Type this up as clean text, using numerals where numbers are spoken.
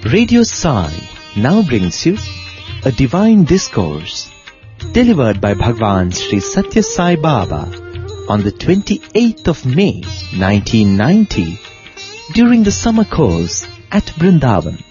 Radio Sai now brings you a divine discourse delivered by Bhagwan Sri Satya Sai Baba on the 28th of May 1990 during the summer course at Brindavan.